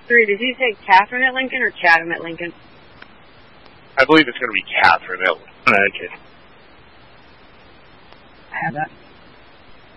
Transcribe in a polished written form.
3. Did you say Catherine at Lincoln or Chatham at Lincoln? I believe it's going to be Catherine at Lincoln. I have that.